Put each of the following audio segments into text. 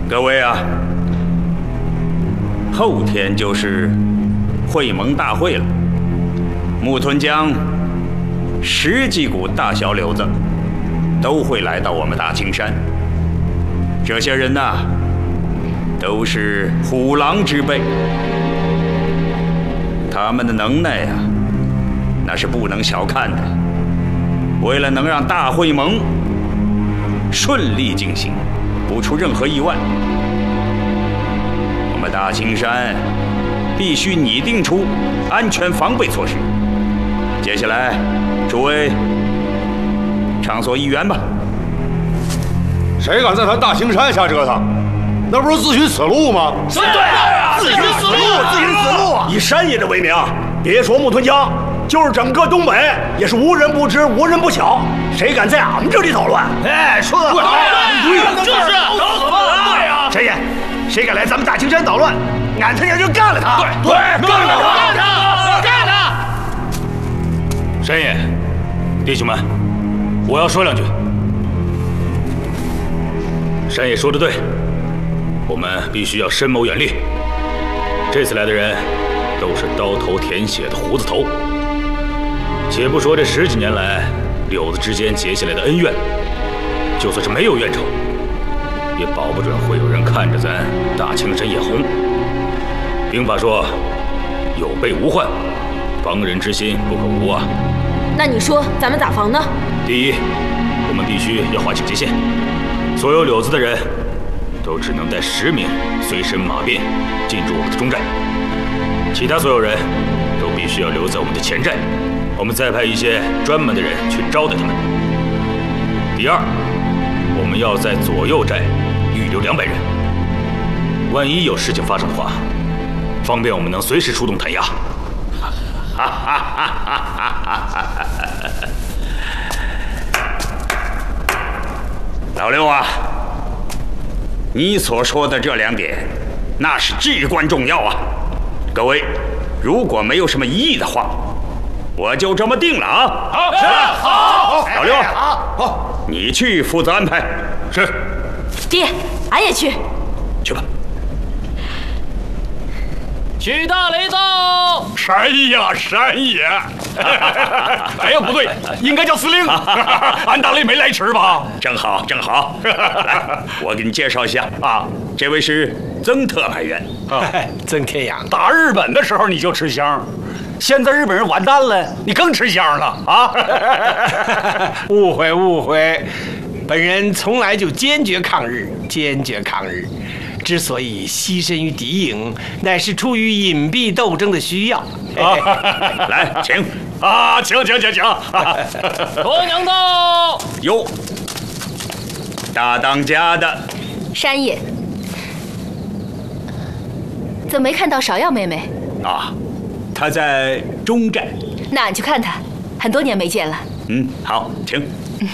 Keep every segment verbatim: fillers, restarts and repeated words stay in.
各位啊，后天就是会盟大会了。木屯江十几股大小柳子都会来到我们大青山。这些人呐，都是虎狼之辈，他们的能耐呀，那是不能小看的。为了能让大会盟顺利进行，不出任何意外，我们大青山必须拟定出安全防备措施。接下来，诸位畅所欲言吧。 谁敢在咱大青山下折腾？那不是自寻死路吗？ 是对啊，自寻死路，自寻死路啊！ 以山野的为名，别说木屯江，就是整个东北，也是无人不知，无人不晓。谁敢在俺们这里捣乱？ 哎，说的好， 对， 就是搞死吧！对呀， 谁也，谁敢来咱们大青山捣乱，俺他娘就干了他！ 对，干了他，干他，干他！ 山野，弟兄们，我要说两句。山野说的对，我们必须要深谋远虑。这次来的人都是刀头舔血的胡子头，且不说这十几年来柳子之间结下来的恩怨，就算是没有怨仇，也保不准会有人看着咱大青山眼红。兵法说，有备无患，防人之心不可无啊。 那你说咱们咋防呢？ 第一，我们必须要划清界限，所有柳子的人都只能带十名随身马便进入我们的中寨，其他所有人都必须要留在我们的前寨，我们再派一些专门的人去招待他们。第二，我们要在左右寨预留两百人，万一有事情发生的话，方便我们能随时出动弹压。哈哈哈哈哈哈！ 老六啊，你所说的这两点，那是至关重要啊！各位，如果没有什么异议的话，我就这么定了啊！ 好，是好。 老六， 好， 好，你去负责安排。 是。 爹，俺也去。 去吧。 去大雷奏。 山呀山野！哎呀，不对，应该叫司令。俺大雷没来迟吧？ 正好，正好。来，我给你介绍一下啊，这位是曾特派员。 啊，曾天阳。打日本的时候你就吃香，现在日本人完蛋了，你更吃香了啊！ 误会误会，本人从来就坚决抗日，坚决抗日。之所以牺牲于敌营，乃是出于隐蔽斗争的需要。 来，请啊，请请请请。 鸵娘到。 哟，大当家的山野，怎么没看到芍药妹妹？ 啊，她在中寨。 那俺去看她，很多年没见了。 嗯，好，请。 嗯，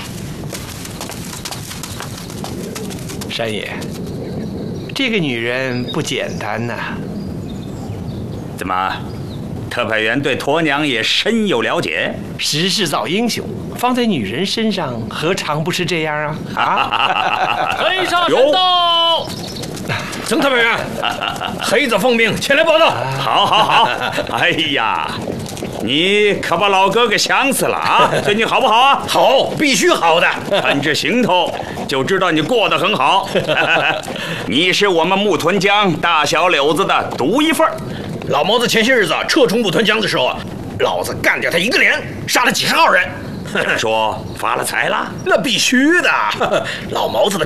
山野。这个女人不简单呐、啊！ 怎么，特派员对驼娘也深有了解？ 时势造英雄，放在女人身上，何尝不是这样啊？ 啊！黑煞神道， 曾特派员，黑子奉命前来报道。 好，好，好！哎呀，你可把老哥给想死了啊！最近好不好啊？ 好，必须好的。 看这行头就知道你过得很好。你是我们木屯江大小柳子的独一份。 老毛子前些日子撤出木屯江的时候啊，老子干掉他一个连，杀了几十号人。 说发了财了？ 那必须的。老毛子的